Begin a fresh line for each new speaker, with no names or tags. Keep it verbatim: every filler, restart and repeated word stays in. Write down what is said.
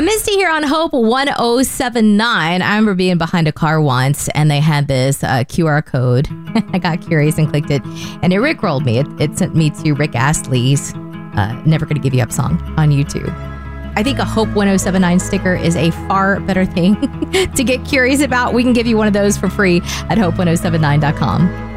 Misty here on Hope one oh seven nine. I remember being behind a car once and they had this uh, Q R code. I got curious and clicked it and it rickrolled me. It, it sent me to Rick Astley's uh, Never Gonna Give You Up song on YouTube. I think a Hope one oh seven nine sticker is a far better thing to get curious about. We can give you one of those for free at hope one oh seven nine dot com.